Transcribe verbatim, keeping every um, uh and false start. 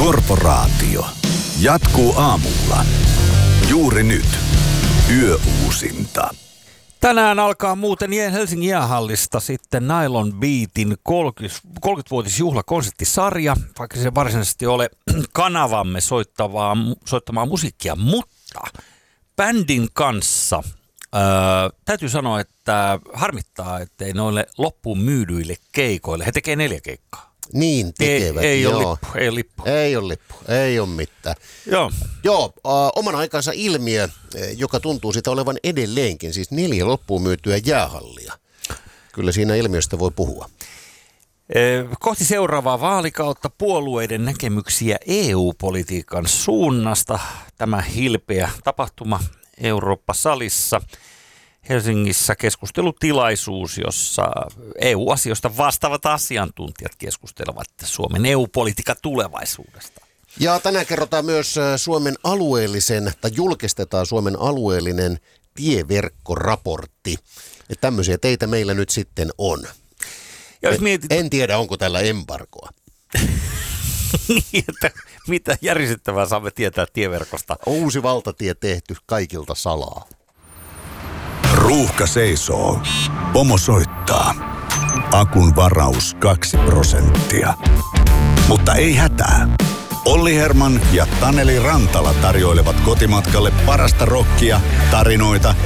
Korporaatio jatkuu aamulla. Juuri nyt. Yöuusinta. Tänään alkaa muuten Helsingin jäähallista sitten Nylon Beatin kolmekymmenvuotisjuhlakonserttisarja, vaikka se varsinaisesti ole kanavamme soittavaa, soittamaa musiikkia, mutta bändin kanssa ää, täytyy sanoa, että harmittaa, ettei noille loppuun myydyille keikoille, he tekee neljä keikkaa. Niin tekevät, ei, ei joo. Ole lippu, ei ole lippu. Ei ole lippu, ei ole mitään. Joo. Joo, äh, oman aikansa ilmiö, joka tuntuu sitä olevan edelleenkin, siis neljä loppuun myytyä jäähallia. Kyllä siinä ilmiöstä voi puhua. Kohti seuraavaa vaalikautta puolueiden näkemyksiä E U-politiikan suunnasta. Tämä hilpeä tapahtuma Eurooppa-salissa. Helsingissä keskustelutilaisuus, jossa E U-asioista vastaavat asiantuntijat keskustelevat Suomen E U-politiikan tulevaisuudesta. Ja tänään kerrotaan myös Suomen alueellisen, tai julkistetaan Suomen alueellinen tieverkkoraportti. Että tämmöisiä teitä meillä nyt sitten on. Ja jos en, mietit... en tiedä, onko tällä embargoa. Että mitä järisyttävää saamme tietää tieverkosta. Uusi valtatie tehty kaikilta salaa. Ruuhka seisoo. Pomo soittaa. Akun varaus kaksi prosenttia. Mutta ei hätää. Olli Herman ja Taneli Rantala tarjoilevat kotimatkalle parasta rockia, tarinoita